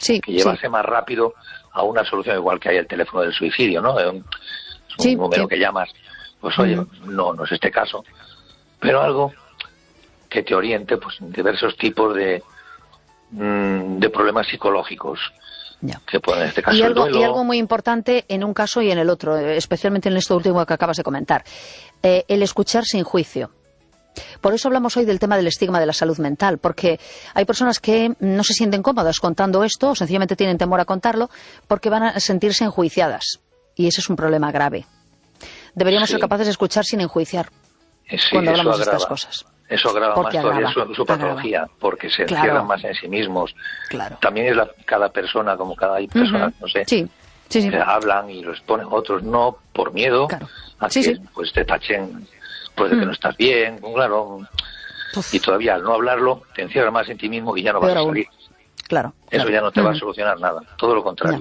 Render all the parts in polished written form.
que llevase más rápido a una solución, igual que hay el teléfono del suicidio, ¿no? Es un número que llamas, pues oye, no es este caso, pero algo que te oriente pues en diversos tipos de problemas psicológicos. Que pueden, en este caso, y algo muy importante en un caso y en el otro, especialmente en esto último que acabas de comentar, el escuchar sin juicio. Por eso hablamos hoy del tema del estigma de la salud mental, porque hay personas que no se sienten cómodas contando esto, o sencillamente tienen temor a contarlo, porque van a sentirse enjuiciadas. Y ese es un problema grave. Deberíamos ser capaces de escuchar sin enjuiciar cuando hablamos de estas cosas. Eso agrava más todavía su patología, porque se encierran más en sí mismos. También es cada persona, como cada persona, no sé, que hablan y lo exponen otros, no por miedo a que pues te tachen pues de que no estás bien, claro. Y todavía al no hablarlo te encierras más en ti mismo y ya no vas a salir. Eso ya no te va a solucionar nada, todo lo contrario.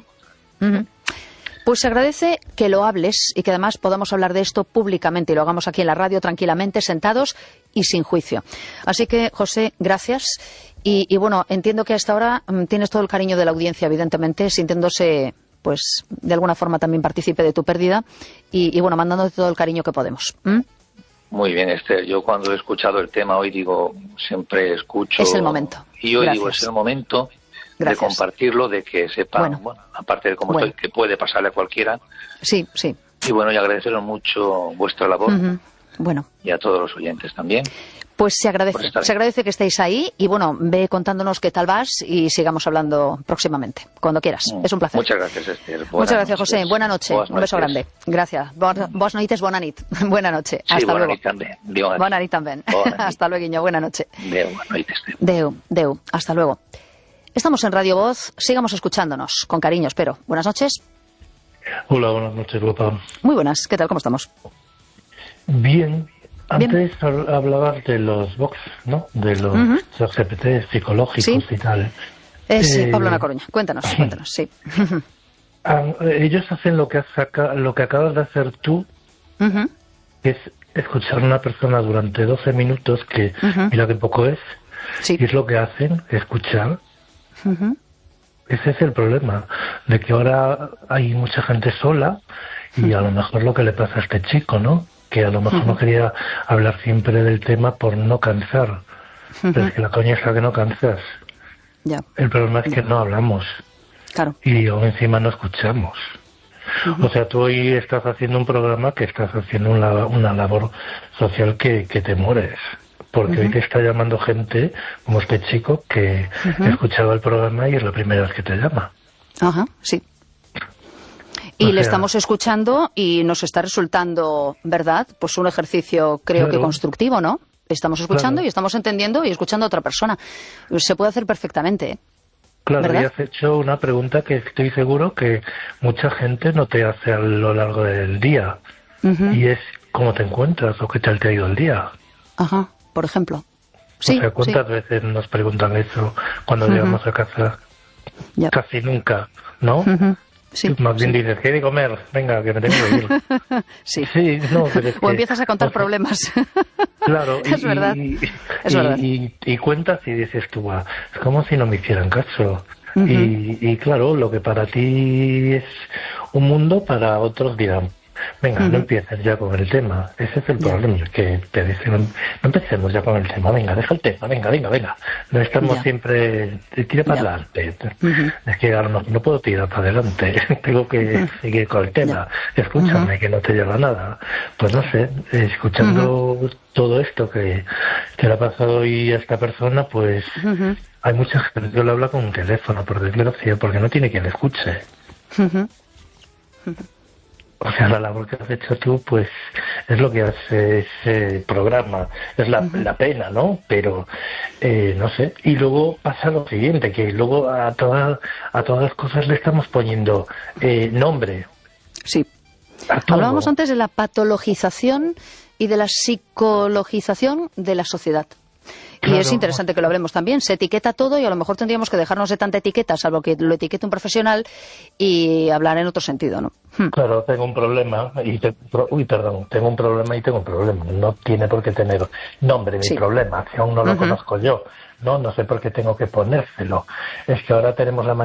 Pues se agradece que lo hables y que además podamos hablar de esto públicamente y lo hagamos aquí en la radio tranquilamente, sentados y sin juicio. Así que, José, gracias. Y bueno, entiendo que hasta ahora tienes todo el cariño de la audiencia, evidentemente, sintiéndose, pues, de alguna forma también partícipe de tu pérdida y bueno, mandándote todo el cariño que podemos. Muy bien, Esther. Yo cuando he escuchado el tema hoy digo, siempre escucho. Es el momento. Y hoy digo, es el momento de compartirlo, de que sepan, aparte de cómo estoy, que puede pasarle a cualquiera. Sí. Y bueno, y agradeceros mucho vuestra labor. Y a todos los oyentes también. Pues se agradece que estéis ahí y bueno, ve contándonos qué tal vas y sigamos hablando próximamente, cuando quieras. Es un placer. Muchas gracias, Esther. Muchas gracias, José. Buena noche. Un beso grande. Gracias. Boas noites, bona nit. Buena noche. Hasta luego. Bona nit también. Hasta luego, Guiño. Buena noche. Deu. Hasta luego. Estamos en Radio Voz, sigamos escuchándonos, con cariño, espero. Buenas noches. Hola, buenas noches, Lota. Muy buenas, ¿qué tal? ¿Cómo estamos? Bien. Antes hablabas de los box, ¿no? De los GPT psicológicos y tal. Sí, Pablo La Coruña. Cuéntanos, sí. Ellos hacen lo que acabas de hacer tú, que es escuchar a una persona durante 12 minutos, que mira qué poco es, y es lo que hacen, escuchar. Ese es el problema, de que ahora hay mucha gente sola y a lo mejor lo que le pasa a este chico, ¿no? Que a lo mejor no quería hablar siempre del tema por no cansar. Pero es que la coña es la que no cansas. El problema es que no hablamos. Y aún encima no escuchamos. O sea, tú hoy estás haciendo un programa que estás haciendo una labor social que te mueres. Porque hoy te está llamando gente, como este chico, que escuchaba el programa y es la primera vez que te llama. Y le estamos escuchando y nos está resultando, ¿verdad? Pues un ejercicio, creo que constructivo, ¿no? Estamos escuchando y estamos entendiendo y escuchando a otra persona. Se puede hacer perfectamente, ¿eh? Claro, y has hecho una pregunta que estoy seguro que mucha gente no te hace a lo largo del día. Y es, ¿cómo te encuentras o qué tal te ha ido el día? Por ejemplo. O sea, ¿cuántas veces nos preguntan eso cuando llegamos a casa? Casi nunca, ¿no? Más bien dices, ¿qué hay de comer? Venga, que me tengo que ir. Pero es o empiezas a contar problemas. Claro, es verdad. Y cuentas y dices tú, es como si no me hicieran caso. Y claro, lo que para ti es un mundo, para otros dirán, venga, no empieces ya con el tema. Ese es el problema, que te dicen, no empecemos ya con el tema, venga, deja el tema, venga. No estamos siempre, tira para adelante. Es que a lo mejor no puedo tirar para adelante, tengo que seguir con el tema. Escúchame, que no te lleva a nada. Pues no sé, escuchando todo esto que le ha pasado hoy a esta persona, pues hay mucha gente que lo habla con un teléfono, por desgracia, porque no tiene quien le escuche. O sea, la labor que has hecho tú, pues, es lo que hace ese programa. Es la pena, ¿no? Pero, no sé. Y luego pasa lo siguiente, que luego a todas las cosas le estamos poniendo nombre. Hablábamos antes de la patologización y de la psicologización de la sociedad. Y es interesante que lo hablemos también. Se etiqueta todo y a lo mejor tendríamos que dejarnos de tanta etiqueta, salvo que lo etiquete un profesional, y hablar en otro sentido, ¿no? Claro, tengo un problema tengo un problema. No tiene por qué tener nombre mi problema, si aún no lo conozco yo. No sé por qué tengo que ponérselo. Es que ahora tenemos la